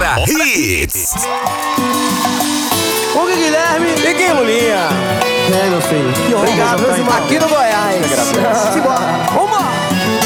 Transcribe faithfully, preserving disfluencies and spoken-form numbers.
Hora Hits. Hugo Guilherme e quem, Lulinha? É, meu filho. Que honra. Obrigado, meus irmãos. Aqui no Goiás. Se